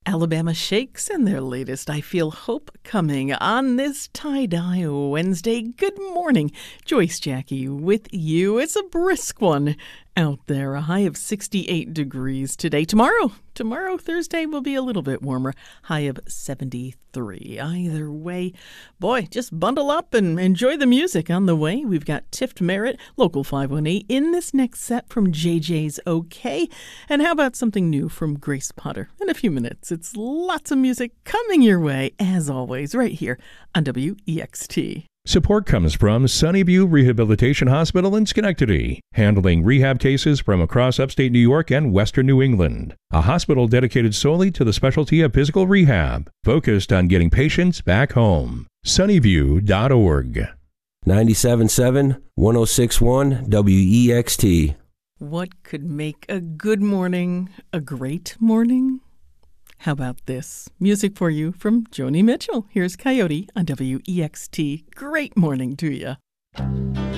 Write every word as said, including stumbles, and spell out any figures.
Alabama Shakes and their latest I Feel Hope coming on this tie-dye Wednesday. Good morning. Joyce Jackie with you. It's a brisk one out there. A high of sixty-eight degrees today. Tomorrow, tomorrow, Thursday, will be a little bit warmer. High of seventy-three. Either way, boy, just bundle up and enjoy the music on the way. We've got Tift Merritt, Local five one eight, in this next set from J J's OK. And how about something new from Grace Potter? In a few minutes, it's lots of music coming your way, as always, right here on W E X T. Support comes from Sunnyview Rehabilitation Hospital in Schenectady, handling rehab cases from across upstate New York and western New England. A hospital dedicated solely to the specialty of physical rehab, focused on getting patients back home. sunnyview dot org. ninety-seven point seven, one oh six point one W E X T. What could make a good morning a great morning? How about this? Music for you from Joni Mitchell. Here's Coyote on W E X T. Great morning to you.